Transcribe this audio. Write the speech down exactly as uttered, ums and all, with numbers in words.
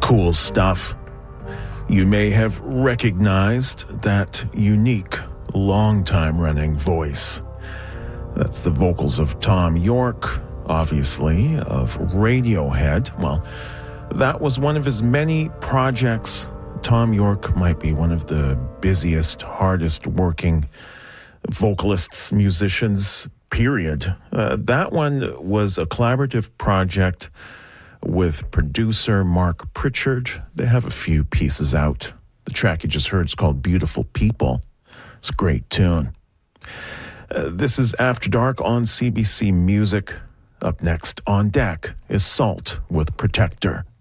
Cool stuff. You may have recognized that unique, long-time running voice. That's the vocals of Thom Yorke, obviously, of Radiohead. Well, that was one of his many projects. Thom Yorke might be one of the busiest, hardest working vocalists, musicians, period. Uh, that one was a collaborative project with producer Mark Pritchard. They have a few pieces out. The track you just heard is called Beautiful People. It's a great tune. Uh, this is After Dark on C B C Music. Up next on deck is Salt with Protector.